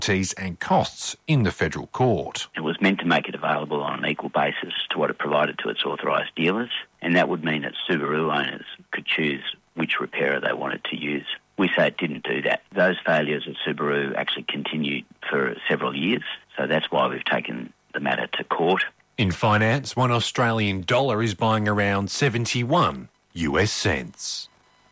penalties and costs in the federal court. It was meant to make it available on an equal basis to what it provided to its authorised dealers, and that would mean that Subaru owners could choose which repairer they wanted to use. We say it didn't do that. Those failures at Subaru actually continued for several years, so that's why we've taken the matter to court. In finance, $1 Australian dollar is buying around 71 US cents.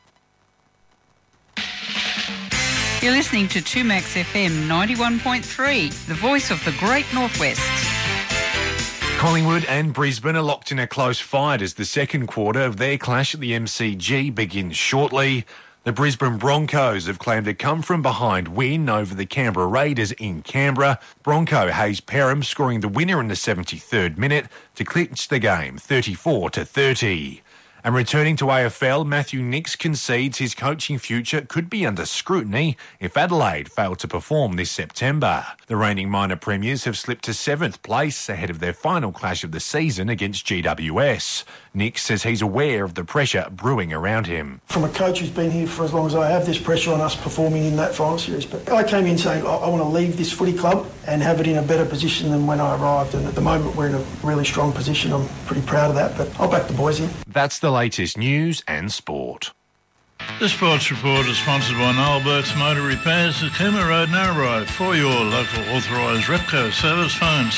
You're listening to 2Max FM 91.3, the voice of the Great Northwest. Collingwood and Brisbane are locked in a close fight as the second quarter of their clash at the MCG begins shortly. The Brisbane Broncos have claimed a come-from-behind win over the Canberra Raiders in Canberra. Bronco Hayes Perham scoring the winner in the 73rd minute to clinch the game 34-30. And returning to AFL, Matthew Nicks concedes his coaching future could be under scrutiny if Adelaide failed to perform this September. The reigning minor premiers have slipped to 7th place ahead of their final clash of the season against GWS. Nicks says he's aware of the pressure brewing around him. From a coach who's been here for as long as I have, there's pressure on us performing in that final series. But I came in saying I want to leave this footy club and have it in a better position than when I arrived. And at the moment we're in a really strong position. I'm pretty proud of that, but I'll back the boys in. That's the latest news and sport. The Sports Report is sponsored by Noel Burke's Motor Repairs at Cooma Road, Narrabri. For your local authorised Repco service, phone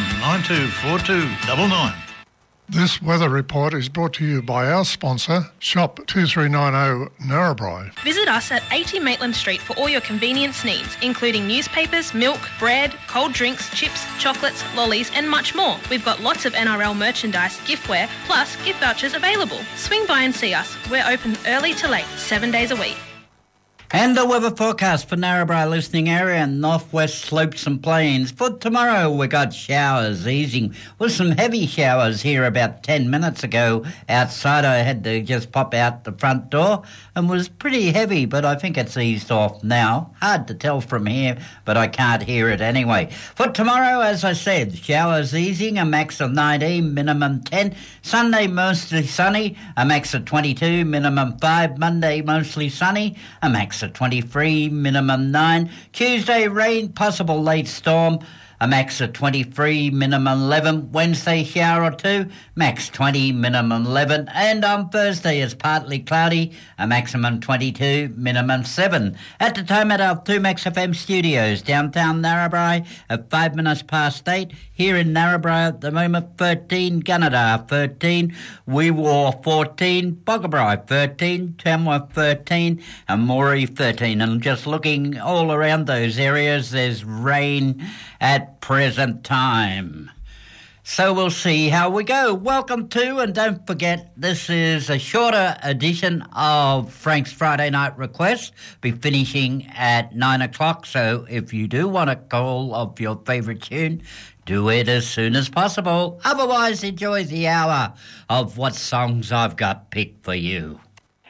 67924299. This weather report is brought to you by our sponsor, Shop 2390 Narrabri. Visit us at 80 Maitland Street for all your convenience needs, including newspapers, milk, bread, cold drinks, chips, chocolates, lollies and much more. We've got lots of NRL merchandise, giftware, plus gift vouchers available. Swing by and see us. We're open early to late, 7 days a week. And the weather forecast for Narrabri listening area and northwest slopes and plains. For tomorrow, we got showers easing with some heavy showers here about 10 minutes ago. Outside, I had to just pop out the front door and was pretty heavy, but I think it's eased off now. Hard to tell from here, but I can't hear it anyway. For tomorrow, as I said, showers easing, a max of 19, minimum 10. Sunday, mostly sunny, a max of 22, minimum 5. Monday, mostly sunny, a max of 23, minimum 9. Tuesday, rain, possible late storm, a max of 23, minimum 11. Wednesday, shower or two, max 20, minimum 11. And on Thursday, it's partly cloudy, a maximum 22, minimum 7. At the time at our 2Max FM studios, downtown Narrabri, at 5 minutes past 8. Here in Narrabri at the moment, 13, Gunnedah 13, Weewar 14, Boggabri 13, Tamworth 13, and Moree 13. And just looking all around those areas, there's rain at present time. So we'll see how we go. Welcome to, and don't forget, this is a shorter edition of Frank's Friday Night Request. Be finishing at 9 o'clock, so if you do want a call of your favourite tune, do it as soon as possible. Otherwise, enjoy the hour of what songs I've got picked for you.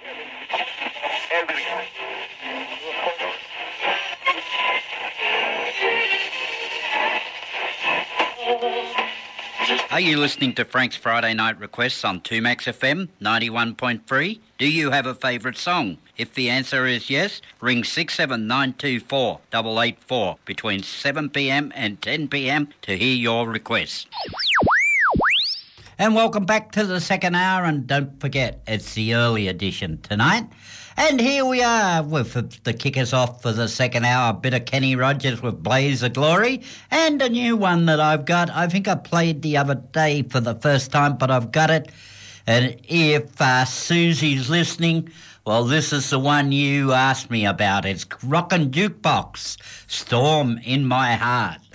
Are you listening to Frank's Friday Night Requests on 2Max FM 91.3? Do you have a favourite song? If the answer is yes, ring 67924 884 between 7pm and 10pm to hear your requests. And welcome back to the second hour, and don't forget, it's the early edition tonight. And here we are with the kickers off for the second hour. A bit of Kenny Rogers with Blaze of Glory, and a new one that I've got. I think I played the other day for the first time, but I've got it. And if Susie's listening, well, this is the one you asked me about. It's Rockin' Jukebox, Storm in My Heart.